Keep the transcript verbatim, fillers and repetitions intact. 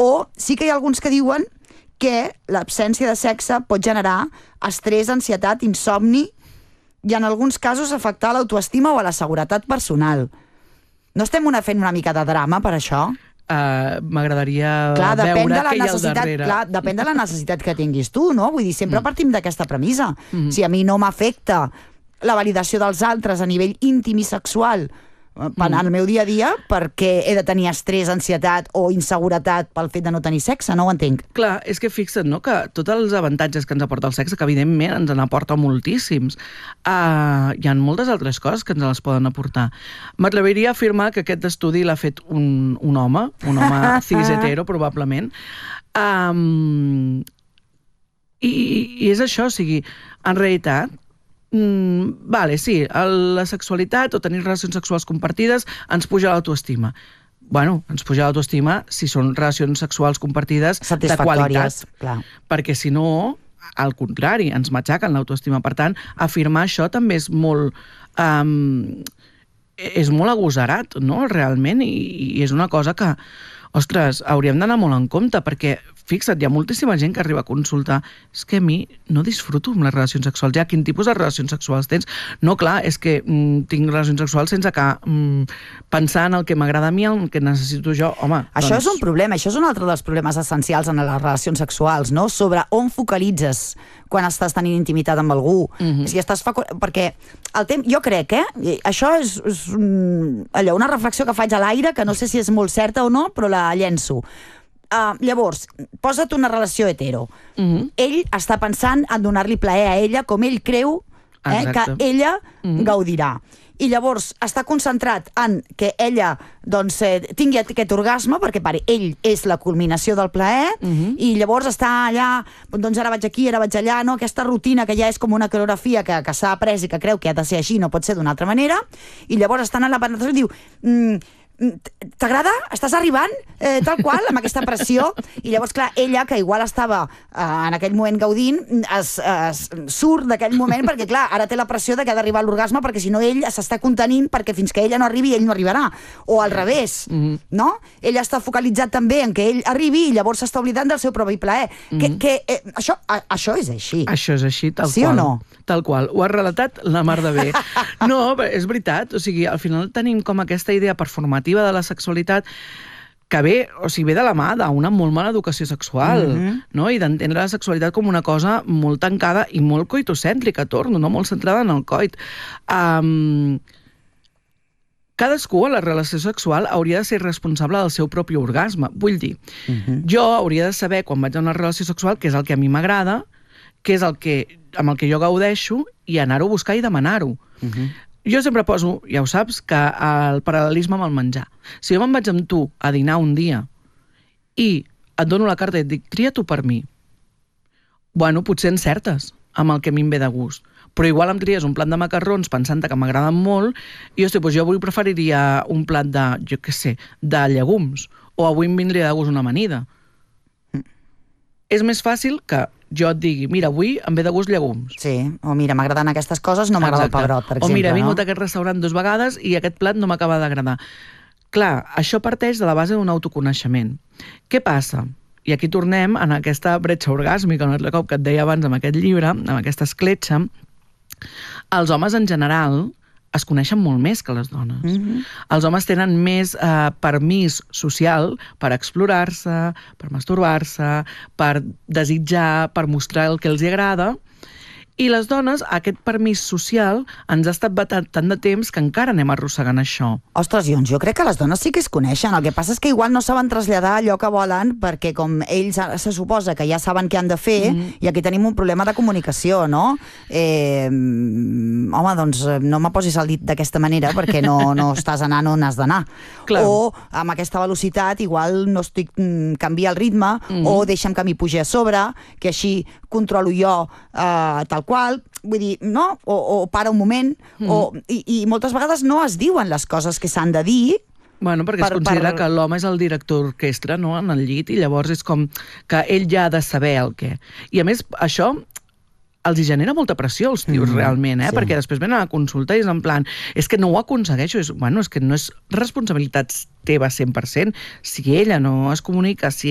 O sí que hi ha alguns que diuen que l'absència de sexe pot generar estrès, ansietat, insomni i en alguns casos afectar l'autoestima o a la seguretat personal. No estem una fent una mica de drama per això? Uh, M'agradaria clar, veure de què hi ha al darrere. Clar, depèn de la necessitat que tinguis tu, no? Vull dir, sempre mm. partim d'aquesta premissa. Mm. Si a mi no m'afecta la validació dels altres a nivell íntim i sexual en el meu dia a dia, perquè he de tenir estrès, ansietat o inseguretat pel fet de no tenir sexe, no ho entenc. Clar, és que fixa't, no?, que tots els avantatges que ens aporta el sexe, que evidentment ens en aporta moltíssims, uh, hi ha moltes altres coses que ens les poden aportar. M'atreviria a afirmar que aquest estudi l'ha fet un, un home, un home cis hetero, probablement, um, i, i és això, o sigui, en realitat, Mm, vale, sí, la sexualitat o tenir relacions sexuals compartides ens puja l'autoestima. Bueno, ens puja l'autoestima si són relacions sexuals compartides de qualitat. Clar. Perquè si no, al contrari, ens matxaquen l'autoestima. Per tant, afirmar això també és molt... Um, és molt agosarat, no?, realment, i, i és una cosa que, ostres, hauríem d'anar molt en compte, perquè, fixa't, hi ha moltíssima gent que arriba a consultar, és que a mi no disfruto amb les relacions sexuals, ja, quin tipus de relacions sexuals tens? No, clar, és que mm, tinc relacions sexuals sense que mm, pensar en el que m'agrada a mi, el que necessito jo, home... Això doncs... és un problema, això és un altre dels problemes essencials en les relacions sexuals, no?, sobre on focalitzes quan estàs tenint intimitat amb algú. Mm-hmm. Si estàs facu... Perquè el temps... Jo crec, eh? Això és, és un... allò, una reflexió que faig a l'aire, que no sé si és molt certa o no, però la llenço. Uh, llavors, posa't una relació hetero. Mm-hmm. Ell està pensant en donar-li plaer a ella com ell creu eh, que ella mm-hmm. gaudirà. I llavors està concentrat en que ella doncs, eh, tingui aquest orgasme, perquè per ell és la culminació del plaer, uh-huh. i llavors està allà, doncs ara vaig aquí, ara vaig allà, no? Aquesta rutina que ja és com una coreografia que, que s'ha après i que creu que ha de ser així, no pot ser d'una altra manera, i llavors estan en la penetració i diu... Mm, t'agrada? Estàs arribant? Eh, tal qual, amb aquesta pressió. I llavors, clar, ella, que igual estava eh, en aquell moment gaudint, es, es surt d'aquell moment perquè, clar, ara té la pressió de que ha d'arribar a l'orgasme perquè si no ell s'està contenint perquè fins que ella no arribi, ell no arribarà. O al revés, mm-hmm. no? Ell està focalitzat també en que ell arribi i llavors s'està oblidant del seu propi plaer. Mm-hmm. Que, que, eh, això, a, això és així. Això és així, tal sí qual. Sí o no? Tal qual. Ho has relatat la mar de bé. No, és veritat. O sigui, al final tenim com aquesta idea performativa de la sexualitat que ve, o sigui, ve de la mà d'una molt mala educació sexual, mm-hmm. no? I d'entendre la sexualitat com una cosa molt tancada i molt coitocèntrica, torno, no? Molt centrada en el coit. Um, cadascú a la relació sexual hauria de ser responsable del seu propi orgasme. Vull dir, mm-hmm. jo hauria de saber, quan vaig a una relació sexual, què és el que a mi m'agrada, què és el que, amb el que jo gaudeixo, i anar-ho a buscar i demanar-ho. Mm-hmm. Jo sempre poso, ja ho saps, que el paral·lelisme amb el menjar. Si jo me'n vaig amb tu a dinar un dia i et dono la carta i et dic, tria tu per mi, bueno, potser encertes amb el que a mi em ve de gust, però igual em tries un plat de macarrons pensant que m'agraden molt i hosti, doncs jo avui preferiria un plat de, jo què sé, de llegums, o avui em vindria de gust una amanida. Mm. És més fàcil que jo et digui, mira, avui em ve de gust llegums. Sí, o mira, m'agraden aquestes coses, no m'agrada el pebrot, per exemple. O mira, he vingut no? a aquest restaurant dues vegades i aquest plat no m'acaba d'agradar. Clar, això parteix de la base d'un autoconeixement. Què passa? I aquí tornem en aquesta bretxa orgàsmica, un altre cop que et deia abans amb aquest llibre, amb aquesta escletxa. Els homes en general es coneixen molt més que les dones. Mm-hmm. Els homes tenen més eh, permís social per explorar-se, per masturbar-se, per desitjar, per mostrar el que els agrada, i les dones, aquest permís social ens ha estat batant tant de temps que encara anem arrossegant això. Ostres, doncs jo crec que les dones sí que es coneixen. El que passa és que igual no saben traslladar allò que volen perquè com ells se suposa que ja saben què han de fer, mm. i aquí tenim un problema de comunicació, no? Eh, home, doncs no me posis el dit d'aquesta manera perquè no, no estàs anant on has d'anar. Clar. O amb aquesta velocitat igual no estic mm, canvia el ritme, mm. o deixa'm que m'hi pugi a sobre, que així controlo jo eh, tal qual, vull dir, no? O, o para un moment, mm. o, i, i moltes vegades no es diuen les coses que s'han de dir. Bueno, perquè per, es considera per... que l'home és el director d'orquestra, no?, en el llit, i llavors és com que ell ja ha de saber el què. I a més, això els hi genera molta pressió als tios, mm, realment, eh? Sí. Perquè després venen a la consulta i és en plan, és que no ho aconsegueixo, és, bueno, és que no és responsabilitat teva cent per cent, si ella no es comunica, si